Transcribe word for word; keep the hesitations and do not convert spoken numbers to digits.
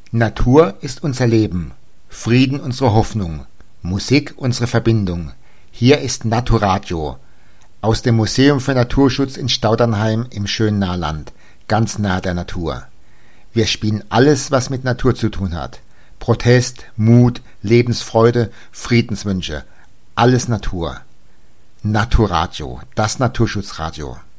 Natur ist unser Leben, Frieden unsere Hoffnung, Musik unsere Verbindung. Hier ist Naturadio aus dem Museum für Naturschutz in Staudernheim im schönen Naarland, ganz nah der Natur. Wir spielen alles, was mit Natur zu tun hat. Protest, Mut, Lebensfreude, Friedenswünsche. Alles Natur. Naturadio, das Naturschutzradio.